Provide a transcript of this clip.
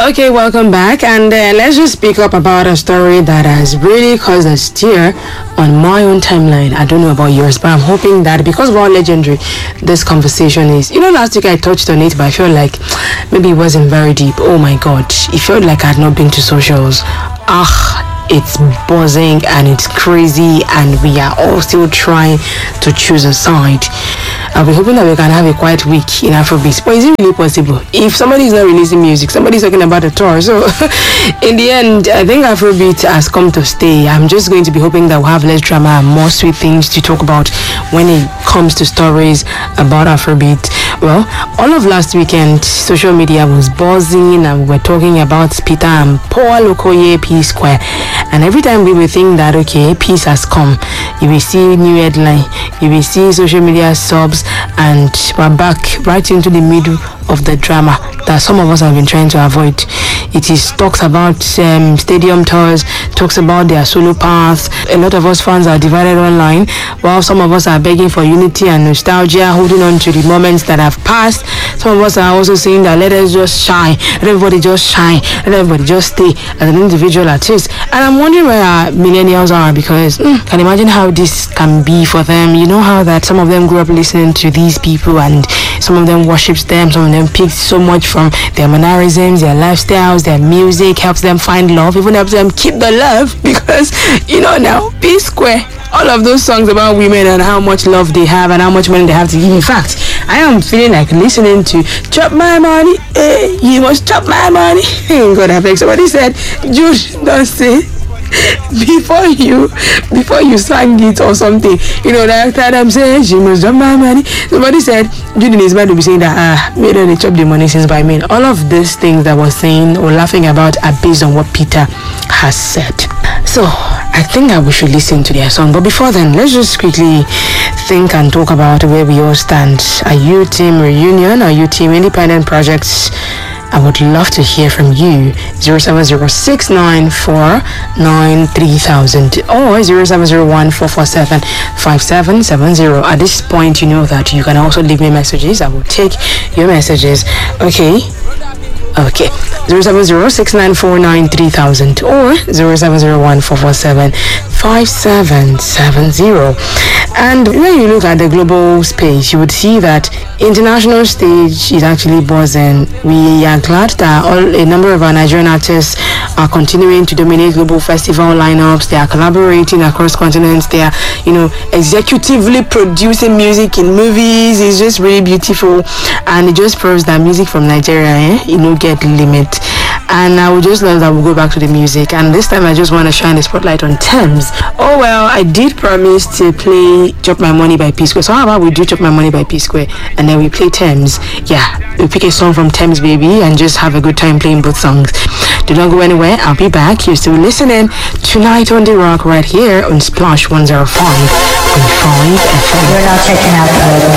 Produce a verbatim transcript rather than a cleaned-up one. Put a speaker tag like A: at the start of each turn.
A: Okay, welcome back, and uh, let's just speak up about a story that has really caused a stir on my own timeline. I don't know about yours, but I'm hoping that because of how legendary this conversation is. You know, last week I touched on it, but I felt like maybe it wasn't very deep. Oh my god, it felt like I had not been to socials. Ah, it's buzzing and it's crazy, and we are all still trying to choose a side. I'll be hoping that we can have a quiet week in Afrobeat. But is it really possible? If somebody is not releasing music, somebody's talking about a tour. So in the end, I think Afrobeat has come to stay. I'm just going to be hoping that we'll have less drama and more sweet things to talk about when it comes to stories about Afrobeat. Well, all of last weekend, social media was buzzing and we were talking about Peter and Paul Okoye P Square. And every time we will think that, okay, peace has come, you will see new headline, you will see social media subs, and we're back right into the middle of the drama that some of us have been trying to avoid. It is talks about um, stadium tours, talks about their solo paths. A lot of us fans are divided online, while some of us are begging for unity and nostalgia, holding on to the moments that have passed. Some of us are also saying that let us just shine, let everybody just shine, let everybody just stay as an individual artist. And I'm wondering where our millennials are, because mm, can imagine how this can be for them. You know how that some of them grew up listening to these people, and some of them worships them, some of them picked so much from their mannerisms, their lifestyles, their music, helps them find love, even helps them keep the love, because you know now P Square, all of those songs about women and how much love they have and how much money they have to give. In fact, I am feeling like listening to Chop My Money, eh, you must chop my money. God, I beg. Somebody said, Jude, don't say before you before you sang it or something, you know, that time I'm saying she must chop my money. Somebody said Judy is about to be saying that ah we don't chop the money since by me. All of these things that we're saying or laughing about are based on what Peter has said. So I think that we should listen to their song, but before then, let's just quickly think and talk about where we all stand. Are you team Reunion? Are you team independent projects? I would love to hear from you. zero seven zero six nine four nine three thousand or zero seven zero one four four seven five seven seven zero. At this point, you know that you can also leave me messages. I will take your messages. Okay. Okay. zero seven zero six nine four nine three thousand or zero seven zero one four four seven five seven seven zero. And when you look at the global space, you would see that international stage is actually buzzing. We are glad that all, a number of our Nigerian artists are continuing to dominate global festival lineups. They are collaborating across continents. They are, you know, executively producing music in movies. It's just really beautiful, and it just proves that music from Nigeria, eh, you know, get limit. And I would just love that we'll go back to the music. And this time I just want to shine the spotlight on Thames. Oh well, I did promise to play Chop My Money by P Square. So how about we do Chop My Money by P Square and then we play Thames? Yeah, we pick a song from Thames, baby, and just have a good time playing both songs. Do not go anywhere. I'll be back. You're still listening tonight on The Rock right here on Splash one oh five point five F M.
B: You're now checking out the